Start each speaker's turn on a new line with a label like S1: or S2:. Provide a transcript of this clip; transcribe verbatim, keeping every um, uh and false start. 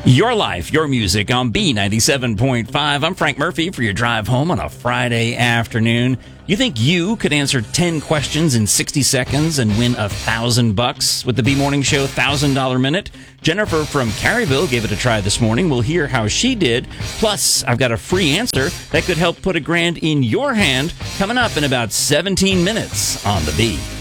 S1: Your life, your music on B ninety-seven point five. I'm Frank Murphy for your drive home on a Friday afternoon. You think you could answer ten questions in sixty seconds and win a thousand bucks with the B Morning Show one thousand dollars Minute? Jennifer from Caryville gave it a try this morning. We'll hear how she did. Plus, I've got a free answer that could help put a grand in your hand coming up in about seventeen minutes on the B.